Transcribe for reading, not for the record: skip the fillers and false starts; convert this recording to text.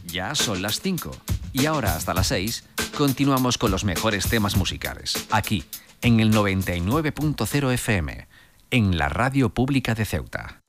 Ya son las 5 y ahora hasta las 6 continuamos con los mejores temas musicales, aquí, en el 99.0 FM, en la Radio Pública de Ceuta.